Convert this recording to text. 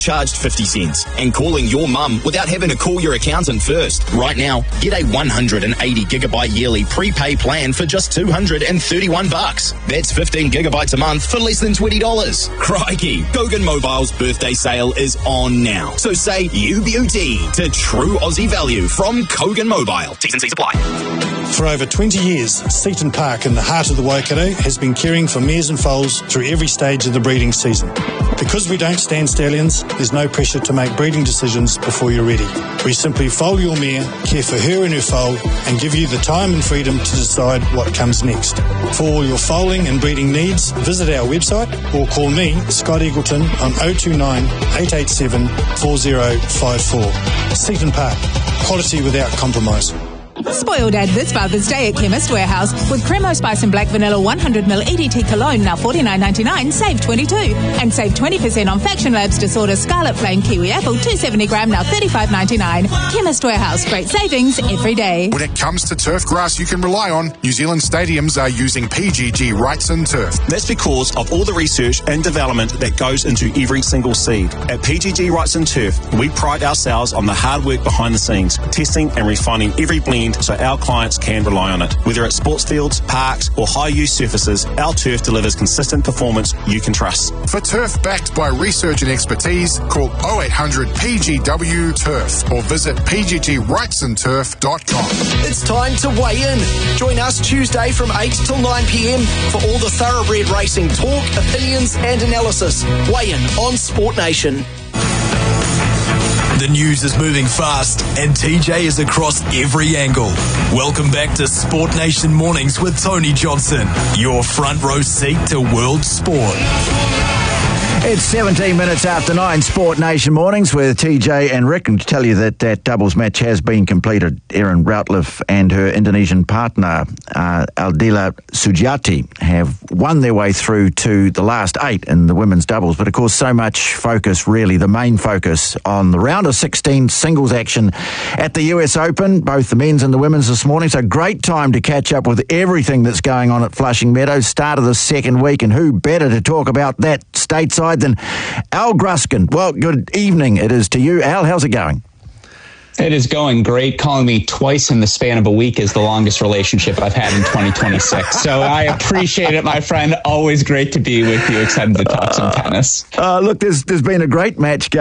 charged 50 cents and calling your mum without having to call your accountant first. Right now, get a 180 gigabyte yearly prepay plan for just $231. That's 15 gigabytes a month for less than $20. Crikey, Kogan Mobile's birthday sale is on now. So say you beauty to true Aussie value from Kogan Mobile. T's and C's apply. For over 20 years, Seaton Park in the heart of the Waikato has been caring for mares and foals through every stage of the breeding season. Because we don't stand stallions, there's no pressure to make breeding decisions before you're ready. We simply foal your mare, care for her and her foal, and give you the time and freedom to decide what comes next. For all your foaling and breeding needs, visit our website or call me, Scott Eagleton, on 029 887 4054. Seaton Park, quality without compromise. Spoiled ad this Father's Day at Chemist Warehouse with Cremo Spice and Black Vanilla 100ml EDT Cologne now $49.99, save $22. And save 20% on Faction Labs Disorder Scarlet Flame Kiwi Apple 270 gram now $35.99. Chemist Warehouse, great savings every day. When it comes to turf grass you can rely on, New Zealand stadiums are using PGG Wrightson Turf. That's because of all the research and development that goes into every single seed. At PGG Wrightson Turf, we pride ourselves on the hard work behind the scenes, testing and refining every blend so our clients can rely on it. Whether it's sports fields, parks or high-use surfaces, our turf delivers consistent performance you can trust. For turf backed by research and expertise, call 0800 PGW Turf or visit pggwrightsonturf.com. It's time to weigh in. Join us Tuesday from 8 till 9 p.m. for all the thoroughbred racing talk, opinions and analysis. Weigh in on Sport Nation. The news is moving fast and TJ is across every angle. Welcome back to Sport Nation Mornings with Tony Johnson, your front row seat to world sport. It's 17 minutes after 9, Sport Nation Mornings with TJ and Rick. And to tell you that doubles match has been completed. Erin Routliffe and her Indonesian partner, Aldila Sujiati, have won their way through to the last 8 in the women's doubles. But of course, so much focus, really, the main focus on the round of 16 singles action at the US Open, both the men's and the women's this morning. So great time to catch up with everything that's going on at Flushing Meadows, start of the second week. And who better to talk about that stateside than Al Gruskin. Well, good evening it is to you, Al. How's it going? It is going great. Calling me twice in the span of a week is the longest relationship I've had in 2026. So I appreciate it, my friend. Always great to be with you. Excited to talk some tennis. Look, there's been a great match